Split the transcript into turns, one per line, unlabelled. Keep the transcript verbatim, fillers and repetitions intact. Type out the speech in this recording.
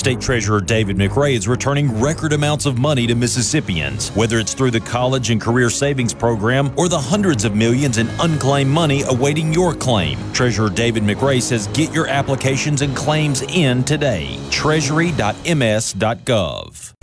State Treasurer David McRae is returning record amounts of money to Mississippians, whether it's through the College and Career Savings Program or the hundreds of millions in unclaimed money awaiting your claim. Treasurer David McRae says get your applications and claims in today. treasury dot m s dot gov.